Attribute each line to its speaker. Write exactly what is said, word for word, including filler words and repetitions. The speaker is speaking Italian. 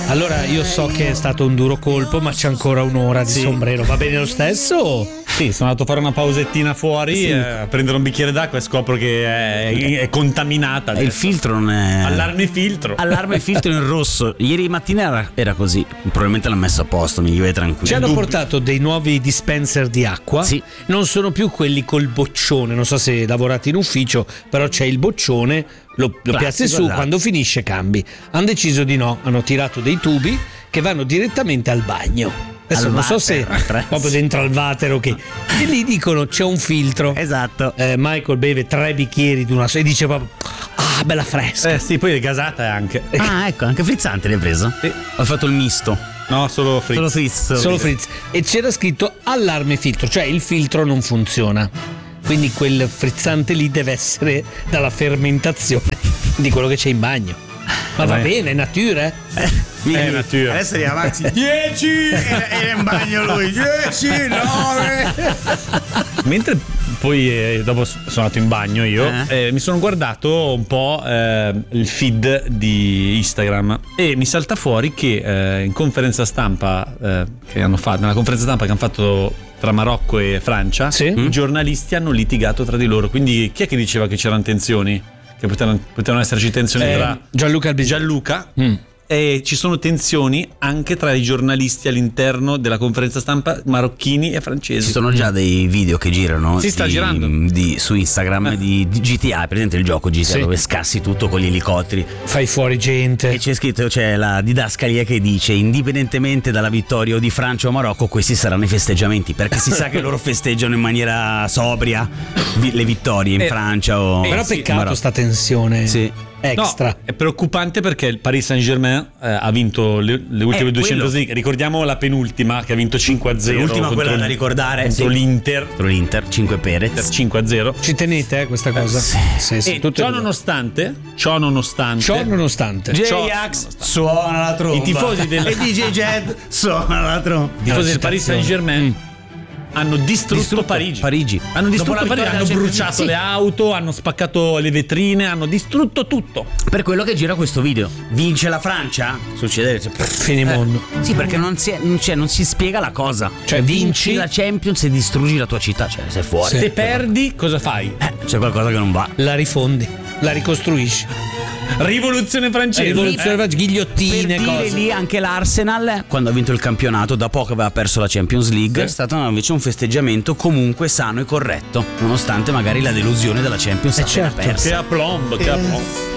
Speaker 1: Allora io so che è stato un duro colpo, ma c'è ancora un'ora di
Speaker 2: Sì.
Speaker 1: sombrero. Va bene lo stesso?
Speaker 2: Sì, sono andato a fare una pausettina fuori,
Speaker 3: Sì.
Speaker 2: eh, a prendere un bicchiere d'acqua e scopro che è, è contaminata.
Speaker 3: E il
Speaker 2: adesso.
Speaker 3: filtro non è.
Speaker 2: Allarme filtro.
Speaker 3: Allarme filtro in rosso. Ieri mattina era, era così. Probabilmente l'ha messo a posto, mi vive tranquillo.
Speaker 1: Ci hanno portato dei nuovi dispenser di acqua.
Speaker 3: Sì.
Speaker 1: Non sono più quelli col boccione. Non so se lavorate in ufficio, però c'è il boccione, lo, lo
Speaker 3: Classico,
Speaker 1: piazzi su,
Speaker 3: esatto.
Speaker 1: quando finisce cambi. Hanno deciso di no, hanno tirato dei tubi che vanno direttamente al bagno. Adesso
Speaker 3: Al
Speaker 1: non so se
Speaker 3: water.
Speaker 1: proprio dentro al water o che. E lì dicono c'è un filtro.
Speaker 3: Esatto.
Speaker 1: Eh, Michael beve tre bicchieri di una sola e dice proprio ah, bella fresca.
Speaker 2: Eh sì, poi è gasata anche.
Speaker 3: Ah, ecco, anche frizzante l'hai preso?
Speaker 2: Sì.
Speaker 3: Ho fatto il misto.
Speaker 2: No, solo fritz.
Speaker 3: Solo frizz.
Speaker 1: Solo frizz. E c'era scritto allarme filtro, cioè il filtro non funziona. Quindi quel frizzante lì deve essere dalla fermentazione di quello che c'è in bagno. Ma va
Speaker 2: Vai.
Speaker 1: bene, è natura.
Speaker 2: Eh, natura.
Speaker 3: Adesso arriva Maxi. dieci e in bagno lui. dieci, nove.
Speaker 2: Mentre poi eh, dopo sono andato in bagno io,
Speaker 3: Eh.
Speaker 2: eh, mi sono guardato un po' eh, il feed di Instagram e mi salta fuori che eh, in conferenza stampa eh, che hanno fatto, nella conferenza stampa che hanno fatto tra Marocco e Francia,
Speaker 1: Sì.
Speaker 2: i giornalisti hanno litigato tra di loro. Quindi chi è che diceva che c'erano tensioni? Che potevano, potevano esserci tensioni
Speaker 1: Eh,
Speaker 2: tra
Speaker 1: Gianluca Albizzi.
Speaker 2: Gianluca
Speaker 1: Mm.
Speaker 2: e ci sono tensioni anche tra i giornalisti all'interno della conferenza stampa marocchini e francesi.
Speaker 3: Ci sono già dei video che girano.
Speaker 2: Si sta
Speaker 3: di-
Speaker 2: girando.
Speaker 3: di- su Instagram
Speaker 2: Eh.
Speaker 3: di, di G T A, presente il gioco G T A
Speaker 1: Sì.
Speaker 3: dove scassi tutto con gli elicotteri.
Speaker 1: Fai fuori gente.
Speaker 3: E c'è scritto, c'è la didascalia che dice indipendentemente dalla vittoria o di Francia o Marocco, questi saranno i festeggiamenti, perché si sa che loro festeggiano in maniera sobria vi- le vittorie in
Speaker 2: Eh,
Speaker 3: Francia o
Speaker 1: Però
Speaker 2: sì,
Speaker 1: peccato
Speaker 3: Marocco.
Speaker 1: sta tensione
Speaker 3: Sì.
Speaker 1: extra.
Speaker 2: No, è preoccupante perché il Paris Saint-Germain eh, ha vinto le, le ultime
Speaker 3: Eh,
Speaker 2: due
Speaker 3: quello.
Speaker 2: Champions League. Ricordiamo la penultima che ha vinto cinque a zero.
Speaker 3: L'ultima,
Speaker 2: contro,
Speaker 3: quella da ricordare,
Speaker 2: contro
Speaker 3: sì.
Speaker 2: l'Inter
Speaker 3: Contro l'Inter, cinque
Speaker 2: per
Speaker 3: Perez.
Speaker 2: cinque a zero.
Speaker 1: Ci tenete eh, questa cosa?
Speaker 3: sì.
Speaker 1: Sì, sì,
Speaker 2: E
Speaker 1: tutte
Speaker 2: ciò
Speaker 1: e due.
Speaker 2: nonostante, ciò nonostante,
Speaker 1: Ciò nonostante.
Speaker 3: J-Ax suona la tromba.
Speaker 2: I tifosi del-
Speaker 3: e D J Jed suona la tromba.
Speaker 2: i tifosi del Paris Saint-Germain hanno distrutto,
Speaker 3: Distrutto
Speaker 2: Parigi.
Speaker 3: Parigi.
Speaker 2: Hanno distrutto
Speaker 3: Dopo la
Speaker 2: Parigi,
Speaker 3: vittoria
Speaker 2: hanno
Speaker 3: della
Speaker 2: bruciato
Speaker 3: Champions
Speaker 2: le auto, hanno spaccato le vetrine, hanno distrutto tutto.
Speaker 3: Per quello che gira questo video. Vince la Francia? Succede. cioè,
Speaker 1: Finimondo.
Speaker 3: Sì, perché non si, è- non, c'è- non si spiega la cosa.
Speaker 1: Cioè,
Speaker 3: vinci
Speaker 1: vinci-
Speaker 3: la Champions e distruggi la tua città, cioè sei fuori.
Speaker 1: Sì.
Speaker 2: Se perdi, cosa fai?
Speaker 3: Eh, c'è qualcosa che non va.
Speaker 1: La rifondi, la ricostruisci.
Speaker 2: Rivoluzione francese.
Speaker 1: Rivoluzione,
Speaker 2: Eh.
Speaker 3: Per
Speaker 1: ghigliottine,
Speaker 3: dire
Speaker 1: cose.
Speaker 3: lì anche l'Arsenal, quando ha vinto il campionato, da poco aveva perso la Champions League,
Speaker 2: Sì.
Speaker 3: è stato invece un festeggiamento comunque sano e corretto, nonostante magari la delusione della Champions
Speaker 1: Eh,
Speaker 3: appena
Speaker 1: certo.
Speaker 3: persa.
Speaker 2: Che aplomb, che aplomb.